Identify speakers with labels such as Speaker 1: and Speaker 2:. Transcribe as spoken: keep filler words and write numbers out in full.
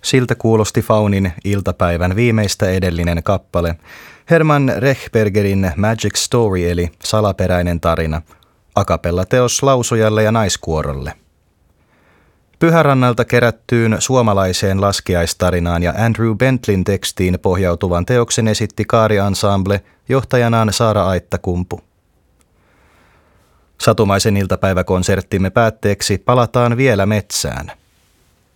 Speaker 1: Siltä kuulosti Faunin iltapäivän viimeistä edellinen kappale, Hermann Rechbergerin Magic Story eli salaperäinen tarina, a cappella-teos lausujalle ja naiskuorolle. Pyhärannalta kerättyyn suomalaiseen laskiaistarinaan ja Andrew Bentleyn tekstiin pohjautuvan teoksen esitti Kaari-ensemble johtajanaan Saara Aittakumpu. Satumaisen iltapäiväkonserttimme päätteeksi palataan vielä metsään.